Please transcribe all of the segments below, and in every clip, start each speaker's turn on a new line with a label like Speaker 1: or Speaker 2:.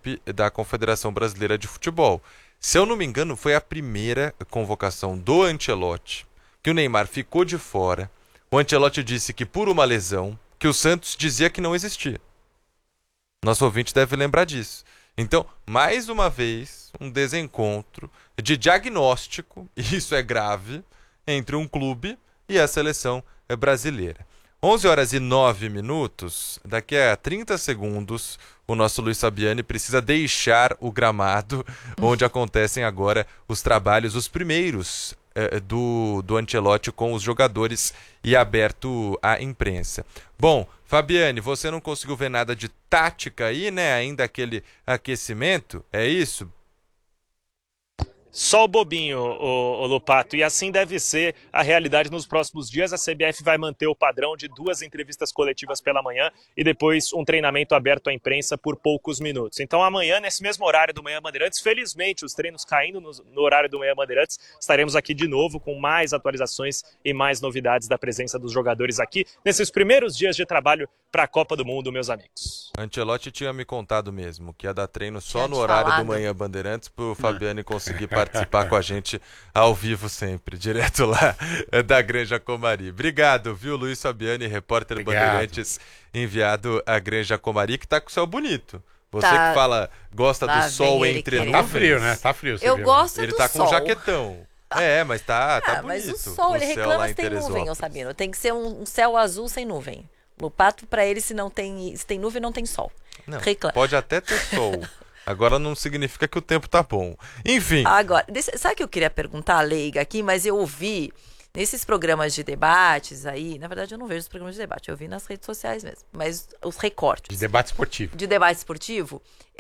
Speaker 1: equipe da Confederação Brasileira de Futebol. Se eu não me engano, foi a primeira convocação do Ancelotti, que o Neymar ficou de fora. O Ancelotti disse que por uma lesão, que o Santos dizia que não existia. Nosso ouvinte deve lembrar disso. Então, mais uma vez, um desencontro de diagnóstico, e isso é grave, entre um clube e a seleção brasileira. 11h09, daqui a 30 segundos, o nosso Luiz Fabiani precisa deixar o gramado onde acontecem agora os trabalhos, os primeiros do Ancelotti com os jogadores e aberto à imprensa. Bom, Fabiani, você não conseguiu ver nada de tática aí, né? Ainda aquele aquecimento, é isso?
Speaker 2: Só o bobinho, o Lopato, e assim deve ser a realidade nos próximos dias. A CBF vai manter o padrão de 2 entrevistas coletivas pela manhã e depois um treinamento aberto à imprensa por poucos minutos. Então amanhã, nesse mesmo horário do Manhã Bandeirantes, felizmente os treinos caindo no horário do Manhã Bandeirantes, estaremos aqui de novo com mais atualizações e mais novidades da presença dos jogadores aqui nesses primeiros dias de trabalho para a Copa do Mundo, meus amigos.
Speaker 1: Ancelotti tinha me contado mesmo que ia dar treino só no horário do Manhã Bandeirantes para o Fabiani conseguir participar com a gente ao vivo sempre, direto lá da Granja Comari. Obrigado, viu, Luiz Fabiani, repórter Bandeirantes, enviado à Granja Comari, que tá com o céu bonito. Você que fala, gosta do sol entre nuvens.
Speaker 3: Tá frio, né? Tá frio.
Speaker 4: Eu gosto do sol.
Speaker 1: Ele tá com um jaquetão. mas tá bonito.
Speaker 4: Mas o sol, ele reclama se tem nuvem, ô Sabino. Tem que ser um céu azul sem nuvem. Lopato, pra ele, se tem nuvem, não tem sol.
Speaker 1: Não, pode até ter sol. Agora não significa que o tempo tá bom. Enfim.
Speaker 4: Agora, sabe o que eu queria perguntar, leiga, aqui? Mas eu ouvi nesses programas de debates aí. Na verdade, eu não vejo os programas de debate. Eu vi nas redes sociais mesmo. Mas os recortes.
Speaker 3: De debate esportivo.
Speaker 4: De debate esportivo.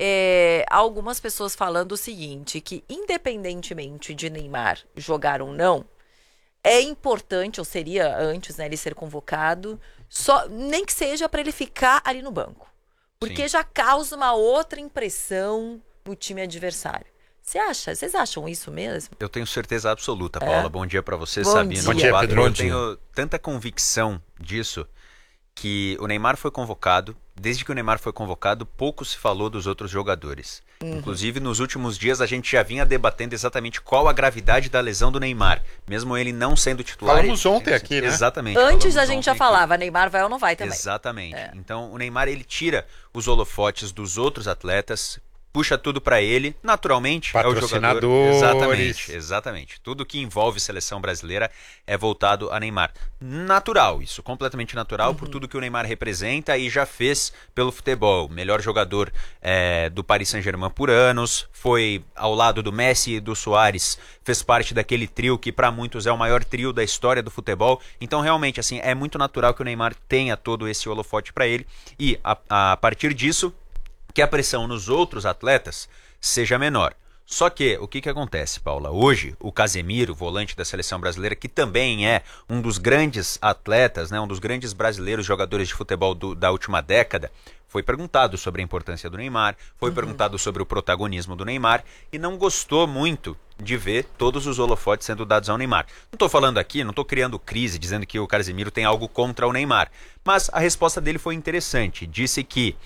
Speaker 4: Algumas pessoas falando o seguinte, que independentemente de Neymar jogar ou não, é importante, ou seria antes, né, ele ser convocado, nem que seja para ele ficar ali no banco. Porque Sim. já causa uma outra impressão no time adversário. Vocês acham isso mesmo?
Speaker 5: Eu tenho certeza absoluta, Paula. Bom dia para você,
Speaker 4: Bom
Speaker 5: Sabino.
Speaker 4: Bom dia,
Speaker 3: Pedro.
Speaker 5: Eu tenho tanta convicção disso que o Neymar foi convocado. Desde que o Neymar foi convocado, pouco se falou dos outros jogadores. Inclusive, nos últimos dias, a gente já vinha debatendo exatamente qual a gravidade da lesão do Neymar, mesmo ele não sendo titular.
Speaker 3: Falamos ontem aqui, né?
Speaker 5: Exatamente.
Speaker 4: Antes a gente já falava, Neymar vai ou não vai também.
Speaker 5: Exatamente. Então, o Neymar, ele tira os holofotes dos outros atletas, puxa tudo para ele, naturalmente é o jogador. Exatamente. Tudo que envolve seleção brasileira é voltado a Neymar. Natural, isso, completamente natural, por tudo que o Neymar representa e já fez pelo futebol. Melhor jogador do Paris Saint-Germain por anos, foi ao lado do Messi e do Suárez, fez parte daquele trio que para muitos é o maior trio da história do futebol. Então, realmente, assim, é muito natural que o Neymar tenha todo esse holofote para ele e, a partir disso, que a pressão nos outros atletas seja menor. Só que, o que acontece, Paula? Hoje, o Casemiro, volante da seleção brasileira, que também é um dos grandes atletas, né, um dos grandes brasileiros jogadores de futebol da última década, foi perguntado sobre a importância do Neymar, foi perguntado sobre o protagonismo do Neymar e não gostou muito de ver todos os holofotes sendo dados ao Neymar. Não estou falando aqui, não estou criando crise, dizendo que o Casemiro tem algo contra o Neymar, mas a resposta dele foi interessante. Disse que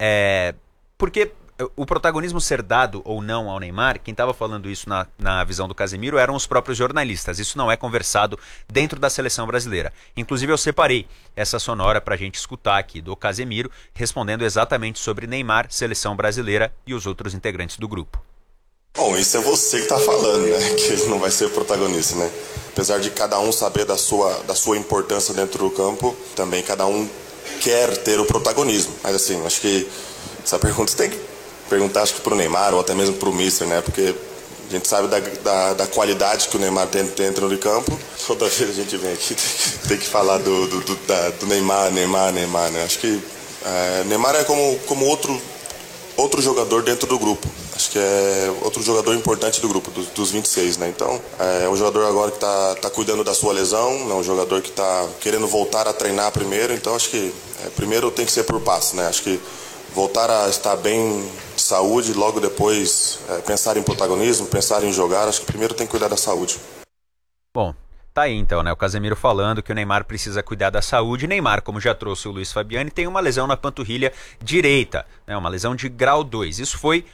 Speaker 5: porque o protagonismo ser dado ou não ao Neymar, quem estava falando isso na visão do Casemiro eram os próprios jornalistas. Isso não é conversado dentro da seleção brasileira. Inclusive eu separei essa sonora para a gente escutar aqui do Casemiro, respondendo exatamente sobre Neymar, seleção brasileira e os outros integrantes do grupo.
Speaker 6: Bom, isso é você que está falando, né? Que ele não vai ser protagonista, né? Apesar de cada um saber da sua importância dentro do campo, também cada um quer ter o protagonismo. Mas assim, acho que essa pergunta você tem que perguntar, acho que pro Neymar ou até mesmo pro Mister, né? Porque a gente sabe da qualidade que o Neymar tem dentro do campo. Toda vez a gente vem aqui, tem que falar do Neymar, né? Acho que Neymar é como outro jogador dentro do grupo. Acho que é outro jogador importante do grupo, dos 26, né? Então, é um jogador agora que tá cuidando da sua lesão, é um jogador que tá querendo voltar a treinar primeiro. Então, acho que primeiro tem que ser por passo, né? Acho que voltar a estar bem de saúde, logo depois pensar em protagonismo, pensar em jogar, acho que primeiro tem que cuidar da saúde.
Speaker 5: Bom, tá aí então, né? O Casemiro falando que o Neymar precisa cuidar da saúde. Neymar, como já trouxe o Luiz Fabiani, tem uma lesão na panturrilha direita, né? Uma lesão de grau 2. Isso foi